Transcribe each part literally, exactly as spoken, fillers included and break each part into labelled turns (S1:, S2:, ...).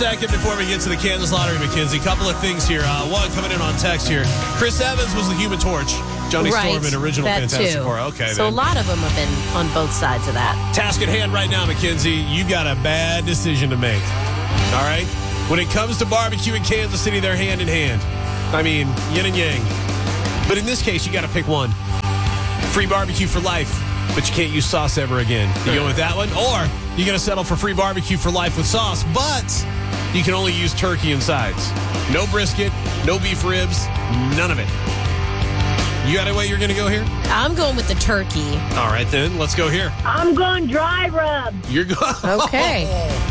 S1: Second, before we get to the Kansas Lottery, Mackenzie, a couple of things here. Uh, one, coming in on text here. Chris Evans was the Human Torch. Johnny
S2: right,
S1: Storm in original
S2: that
S1: Fantastic
S2: too.
S1: Four. Okay,
S2: so
S1: then.
S2: a lot of them have been on both sides of that.
S1: Task at hand right now, Mackenzie. You got a bad decision to make. All right? When it comes to barbecue in Kansas City, they're hand in hand. I mean, yin and yang. But in this case, you got to pick one. Free barbecue for life, but you can't use sauce ever again. You go with that one? Or you're going to settle for free barbecue for life with sauce, but you can only use turkey and sides. No brisket, no beef ribs, none of it. You got a way you're going to go here?
S2: I'm going with the turkey.
S1: All right, then. Let's go here.
S3: I'm going dry rub.
S1: You're going...
S2: Okay.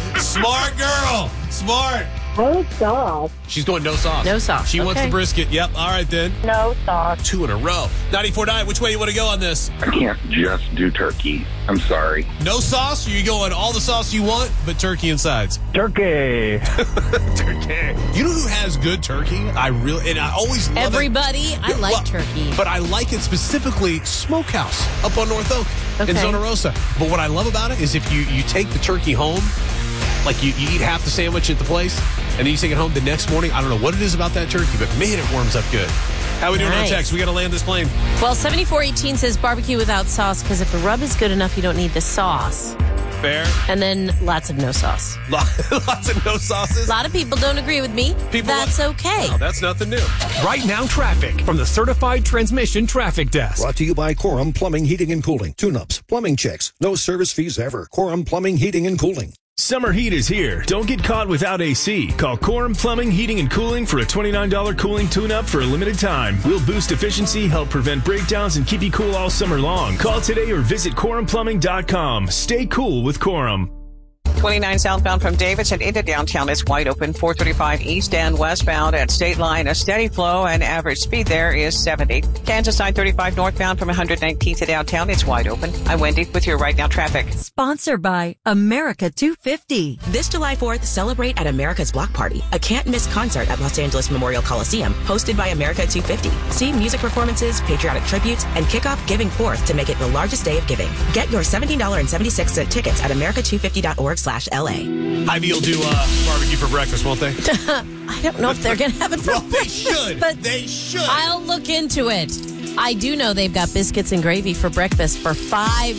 S1: Smart girl. Smart.
S3: No sauce.
S1: She's going no sauce.
S2: No sauce.
S1: She
S2: okay.
S1: wants the brisket. Yep. All right, then.
S3: No sauce.
S1: Two in a row. ninety-four point nine, which way you want to go on this?
S4: I can't just do turkey. I'm sorry.
S1: No sauce, or you going all the sauce you want, but turkey and sides?
S5: Turkey.
S1: Turkey. You know who has good turkey? I really, and I always love
S2: Everybody,
S1: it.
S2: I like
S1: well,
S2: turkey.
S1: But I like it specifically Smokehouse up on North Oak
S2: okay.
S1: in Zona Rosa. But what I love about it is if you, you take the turkey home, like you, you eat half the sandwich at the place, and then you take it home the next morning. I don't know what it is about that turkey, but man, it warms up good. How we doing
S2: nice.
S1: on text? We got to land this plane.
S2: Well, seventy-four eighteen says barbecue without sauce, because if the rub is good enough, you don't need the sauce.
S1: Fair.
S2: And then lots of no sauce.
S1: Lots of no sauces.
S2: A lot of people don't agree with me.
S1: People
S2: That's
S1: love-
S2: okay.
S1: Oh, that's nothing new.
S6: Right now, traffic from the Certified Transmission Traffic Desk.
S7: Brought to you by Corum Plumbing, Heating, and Cooling. Tune-ups, plumbing checks, no service fees ever. Corum Plumbing, Heating, and Cooling.
S8: Summer heat is here. Don't get caught without A C. Call Corum Plumbing, Heating, and Cooling for a twenty-nine dollars cooling tune-up for a limited time. We'll boost efficiency, help prevent breakdowns, and keep you cool all summer long. Call today or visit corum plumbing dot com. Stay cool with Corum.
S9: twenty-nine southbound from Davidson into downtown is wide open. four thirty-five east and westbound at State Line. A steady flow and average speed there is seventy. Kansas nine thirty-five northbound from one nineteenth to downtown. It's wide open. I'm Wendy with your Right Now traffic.
S10: Sponsored by America two fifty.
S11: This July fourth, celebrate at America's Block Party, a can't-miss concert at Los Angeles Memorial Coliseum, hosted by America two fifty. See music performances, patriotic tributes, and kick off Giving Fourth to make it the largest day of giving. Get your seventeen dollars and seventy-six cents tickets at america two fifty dot org slash L A.
S1: Hy-Vee will do uh, barbecue for breakfast, won't they?
S2: I don't know if they're going to have it for
S1: well,
S2: breakfast.
S1: They should.
S2: But
S1: they should.
S2: I'll look into it. I do know they've got biscuits and gravy for breakfast for five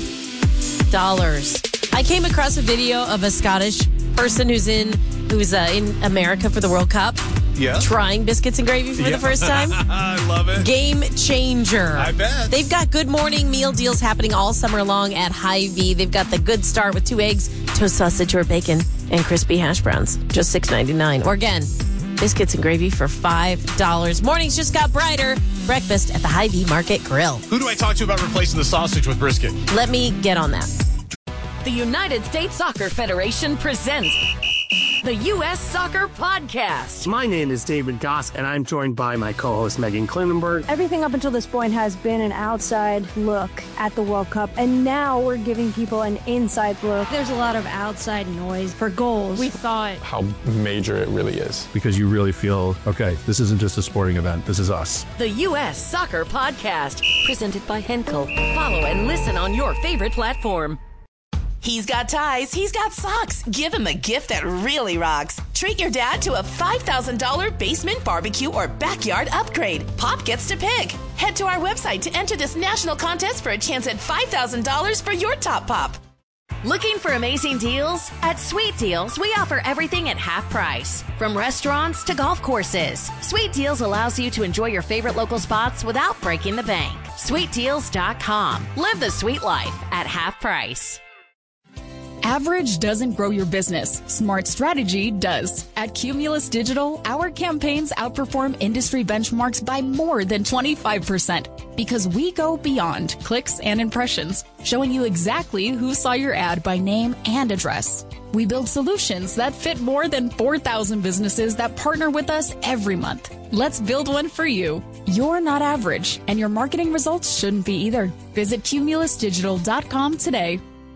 S2: dollars. I came across a video of a Scottish person who's in who's uh, in America for the World Cup.
S1: Yeah.
S2: Trying biscuits and gravy for
S1: yeah.
S2: the first time.
S1: I love it.
S2: Game changer.
S1: I bet.
S2: They've got good morning meal deals happening all summer long at Hy-Vee. They've got the good start with two eggs, toast sausage or bacon, and crispy hash browns. Just six ninety-nine. Or again, biscuits and gravy for five dollars. Mornings just got brighter. Breakfast at the Hy-Vee Market Grill.
S1: Who do I talk to about replacing the sausage with brisket?
S2: Let me get on that.
S10: The United States Soccer Federation presents the U S Soccer Podcast.
S12: My name is David Goss, and I'm joined by my co-host Megan Klinenberg.
S13: Everything up until this point has been an outside look at the World Cup, and now we're giving people an inside look. There's a lot of outside noise for goals. We thought
S14: how major it really is.
S15: Because you really feel, okay, this isn't just a sporting event, this is us.
S10: The U S Soccer Podcast, presented by Henkel. Follow and listen on your favorite platform.
S11: He's got ties, he's got socks. Give him a gift that really rocks. Treat your dad to a five thousand dollars basement barbecue or backyard upgrade. Pop gets to pick. Head to our website to enter this national contest for a chance at five thousand dollars for your top pop.
S16: Looking for amazing deals? At Sweet Deals, we offer everything at half price. From restaurants to golf courses, Sweet Deals allows you to enjoy your favorite local spots without breaking the bank. sweet deals dot com. Live the sweet life at half price.
S17: Average doesn't grow your business. Smart strategy does. At Cumulus Digital, our campaigns outperform industry benchmarks by more than twenty-five percent because we go beyond clicks and impressions, showing you exactly who saw your ad by name and address. We build solutions that fit more than four thousand businesses that partner with us every month. Let's build one for you. You're not average, and your marketing results shouldn't be either. Visit cumulus digital dot com today.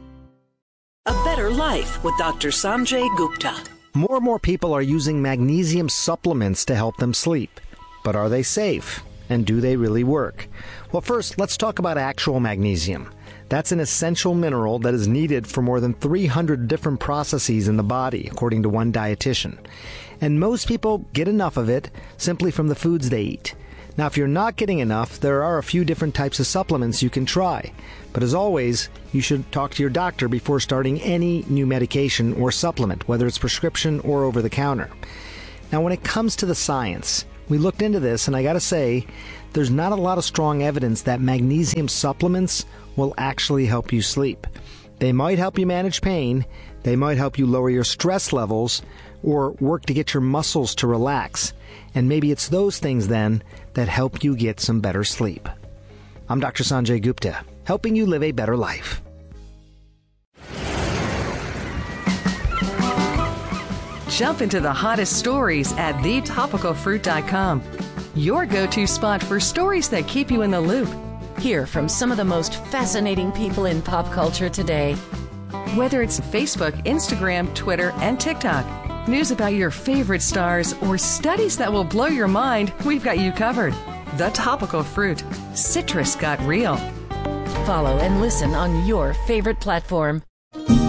S18: A Better Life with Doctor Sanjay Gupta.
S19: More and more people are using magnesium supplements to help them sleep. But are they safe? And do they really work? Well, first, let's talk about actual magnesium. That's an essential mineral that is needed for more than three hundred different processes in the body, according to one dietitian. And most people get enough of it simply from the foods they eat. Now, if you're not getting enough, there are a few different types of supplements you can try. But as always, you should talk to your doctor before starting any new medication or supplement, whether it's prescription or over the counter. Now, when it comes to the science, we looked into this, and I gotta say, there's not a lot of strong evidence that magnesium supplements will actually help you sleep. They might help you manage pain, they might help you lower your stress levels, or work to get your muscles to relax. And maybe it's those things then that help you get some better sleep. I'm Doctor Sanjay Gupta, helping you live a better life.
S5: Jump into the hottest stories at the topical fruit dot com. Your go-to spot for stories that keep you in the loop.
S10: Hear from some of the most fascinating people in pop culture today.
S5: Whether it's Facebook, Instagram, Twitter, and TikTok, news about your favorite stars, or studies that will blow your mind, we've got you covered. The Topical Fruit. Citrus got real.
S10: Follow and listen on your favorite platform.